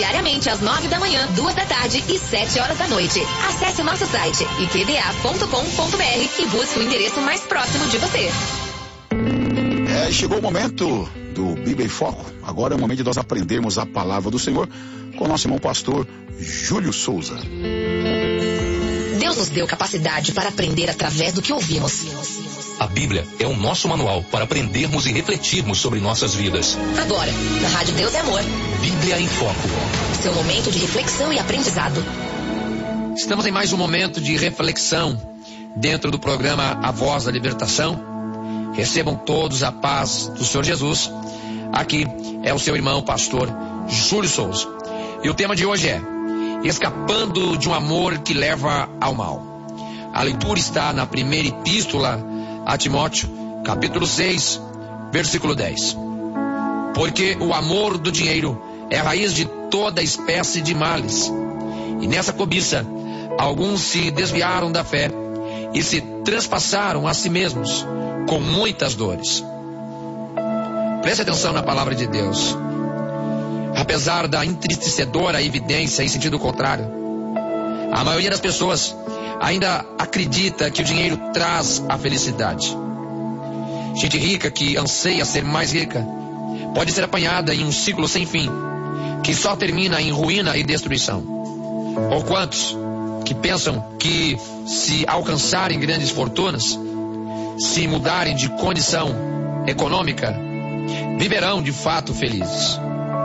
diariamente às 9 da manhã, 2 da tarde e 7 horas da noite. Acesse o nosso site ipda.com.br e busque o endereço mais próximo de você. Chegou o momento do Bíblia em Foco. Agora é o momento de nós aprendermos a palavra do Senhor com o nosso irmão pastor Júlio Souza. Deus nos deu capacidade para aprender através do que ouvimos. A Bíblia é o nosso manual para aprendermos e refletirmos sobre nossas vidas. Agora, na Rádio Deus é Amor. Bíblia em Foco. Seu momento de reflexão e aprendizado. Estamos em mais um momento de reflexão dentro do programa A Voz da Libertação. Recebam todos a paz do Senhor Jesus. Aqui é o seu irmão pastor Júlio Souza. E o tema de hoje é Escapando de um amor que leva ao mal. A leitura está na primeira epístola a Timóteo, capítulo 6, versículo 10. Porque o amor do dinheiro é a raiz de toda espécie de males. E nessa cobiça, alguns se desviaram da fé e se transpassaram a si mesmos com muitas dores. Preste atenção na palavra de Deus. Apesar da entristecedora evidência em sentido contrário, a maioria das pessoas ainda acredita que o dinheiro traz a felicidade. Gente rica que anseia ser mais rica pode ser apanhada em um ciclo sem fim, que só termina em ruína e destruição. Ou quantos que pensam que se alcançarem grandes fortunas, se mudarem de condição econômica, viverão de fato felizes.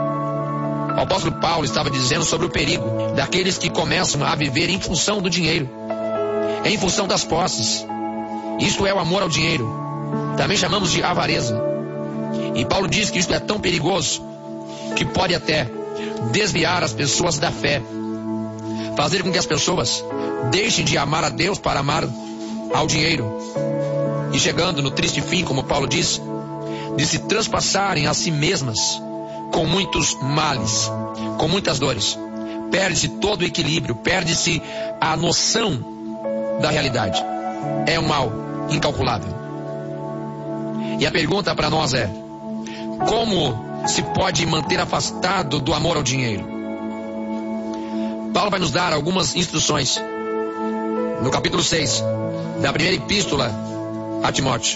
O apóstolo Paulo estava dizendo sobre o perigo daqueles que começam a viver em função do dinheiro, em função das posses. Isto é o amor ao dinheiro. Também chamamos de avareza. E Paulo diz que isto é tão perigoso que pode até desviar as pessoas da fé, fazer com que as pessoas deixem de amar a Deus para amar ao dinheiro. E chegando no triste fim, como Paulo diz, de se transpassarem a si mesmas com muitos males, com muitas dores. Perde-se todo o equilíbrio, perde-se a noção da realidade. É um mal incalculável. E a pergunta para nós é: como se pode manter afastado do amor ao dinheiro? Paulo vai nos dar algumas instruções no capítulo 6 da primeira epístola a Timóteo.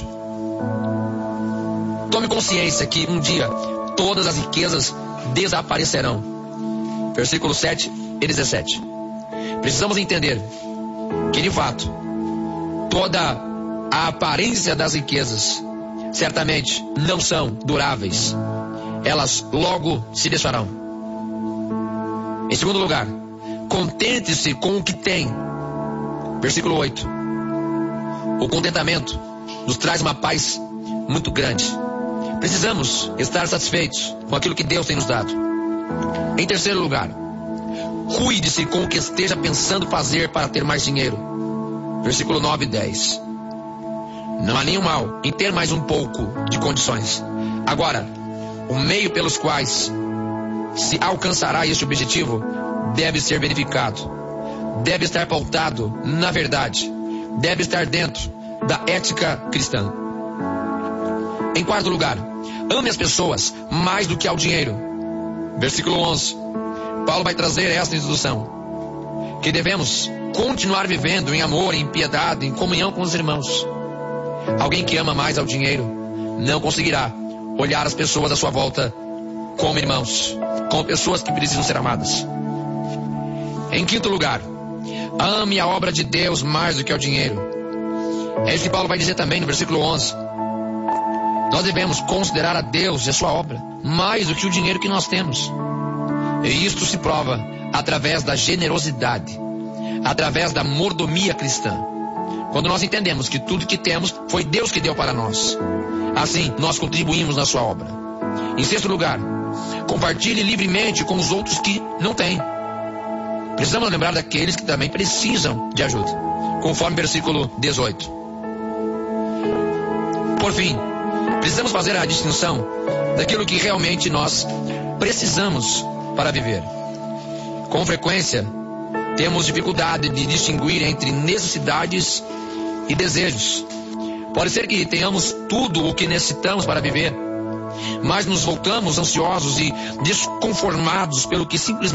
Tome consciência que um dia todas as riquezas desaparecerão. Versículo 7 e 17. Precisamos entender que de fato toda a aparência das riquezas certamente não são duráveis. Elas logo se desfarão. Em segundo lugar, contente-se com o que tem. Versículo 8. O contentamento nos traz uma paz muito grande. Precisamos estar satisfeitos com aquilo que Deus tem nos dado. Em terceiro lugar, cuide-se com o que esteja pensando fazer para ter mais dinheiro. Versículo 9 e 10. Não há nenhum mal em ter mais um pouco de condições. Agora, o meio pelos quais se alcançará este objetivo deve ser verificado. Deve estar pautado na verdade. Deve estar dentro da ética cristã. Em quarto lugar, ame as pessoas mais do que ao dinheiro. Versículo 11. Paulo vai trazer esta instrução: que devemos continuar vivendo em amor, em piedade, em comunhão com os irmãos. Alguém que ama mais ao dinheiro não conseguirá olhar as pessoas à sua volta como irmãos, como pessoas que precisam ser amadas. Em quinto lugar, ame a obra de Deus mais do que ao dinheiro. É isso que Paulo vai dizer também no versículo 11. Nós devemos considerar a Deus e a sua obra mais do que o dinheiro que nós temos. E isto se prova através da generosidade, através da mordomia cristã. Quando nós entendemos que tudo que temos foi Deus que deu para nós, assim nós contribuímos na sua obra. Em sexto lugar, compartilhe livremente com os outros que não têm. Precisamos lembrar daqueles que também precisam de ajuda, conforme versículo 18. Por fim, precisamos fazer a distinção daquilo que realmente nós precisamos para viver. Com frequência, temos dificuldade de distinguir entre necessidades e desejos. Pode ser que tenhamos tudo o que necessitamos para viver, mas nos voltamos ansiosos e desconformados pelo que simplesmente